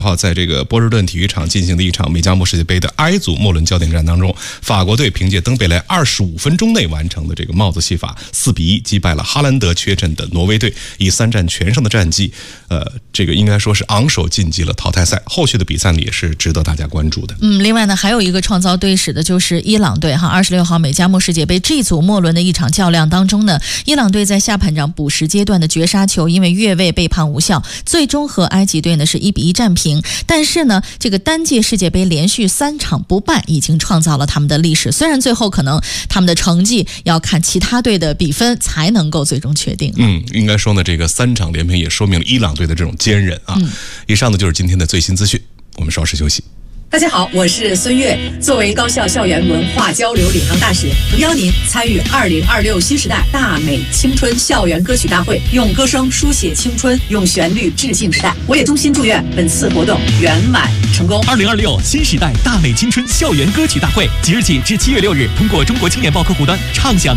在这个波士顿体育场进行的一场美加墨世界杯的 I 组末轮焦点战当中，法国队凭借登贝莱25分钟内完成的这个帽子戏法，4-1击败了哈兰德缺阵的挪威队，以3战全胜的战绩，这个应该说是昂首晋级了淘汰赛。后续的比赛呢也是值得大家关注的。 另外呢，还有一个创造队史的就是伊朗队哈，26号美加墨世界杯 G 组末轮的一场较量当中呢，伊朗队在下半场补时阶段的绝杀球因为越位被判无效，最终和埃及队呢是1-1战平。但是呢，这个单届世界杯连续3场不败已经创造了他们的历史。虽然最后可能他们的成绩要看其他队的比分才能够最终确定。 应该说呢，这个3场连平也说明了伊朗队的这种坚韧啊。以上呢就是今天的最新资讯，我们稍事休息。 大家好，我是孙悦。作为高校校园文化交流领航大使，诚邀您参与2026新时代大美青春校园歌曲大会，用歌声书写青春，用旋律致敬时代。我也衷心祝愿本次活动圆满成功。 2026新时代大美青春校园歌曲大会，即日起至7月6日，通过中国青年报客户端畅享